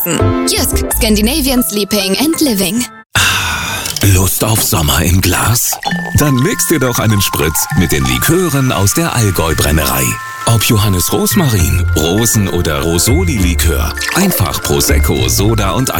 Jysk, Scandinavian Sleeping and Living. Lust auf Sommer im Glas? Dann mix dir doch einen Spritz mit den Likören aus der Allgäu-Brennerei. Ob Johannes Rosmarin, Rosen- oder Rosoli-Likör, einfach Prosecco, Soda und